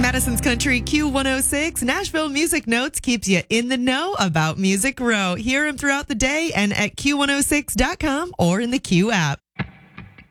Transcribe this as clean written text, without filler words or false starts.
Madison's Country Q106 Nashville Music Notes keeps you in the know about Music Row. Hear him throughout the day and at Q106.com or in the Q app.